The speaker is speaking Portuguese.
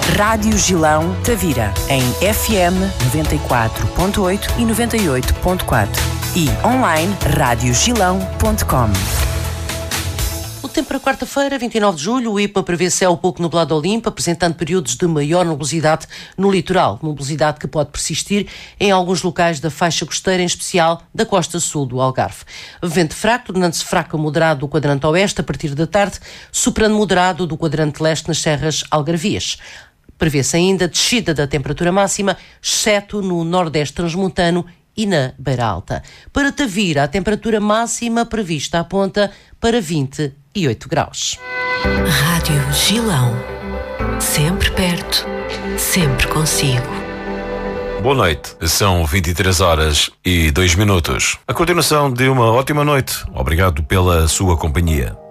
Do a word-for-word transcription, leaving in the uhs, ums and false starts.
Rádio Gilão, Tavira, em F M noventa e quatro ponto oito e noventa e oito ponto quatro e online rádio gilão ponto com. O tempo para quarta-feira, vinte e nove de julho, o I P M A prevê céu pouco nublado ao limpo, apresentando períodos de maior nubosidade no litoral, nubosidade que pode persistir em alguns locais da faixa costeira, em especial da costa sul do Algarve. Vento fraco, tornando-se fraco a moderado do quadrante oeste a partir da tarde, soprando moderado do quadrante leste nas serras algarvias. Prevê-se ainda descida da temperatura máxima, exceto no nordeste transmontano e na Beira Alta. Para Tavira, a temperatura máxima prevista aponta para vinte e oito graus. Rádio Gilão. Sempre perto, sempre consigo. Boa noite. São vinte e três horas e dois minutos. A continuação de uma ótima noite. Obrigado pela sua companhia.